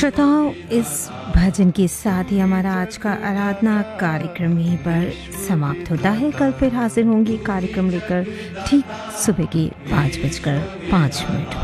श्रोताओं, इस भजन के साथ ही हमारा आज का आराधना कार्यक्रम यहीं पर समाप्त होता है। कल फिर हाजिर होंगी कार्यक्रम लेकर ठीक सुबह के 5:05